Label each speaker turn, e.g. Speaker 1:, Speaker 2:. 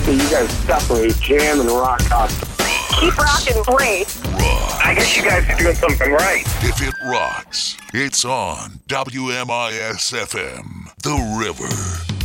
Speaker 1: that you guys separate jam and rock constantly.
Speaker 2: Keep rocking, Brace.
Speaker 1: I guess you guys are doing something right.
Speaker 3: If it rocks, it's on WMIS FM, The River.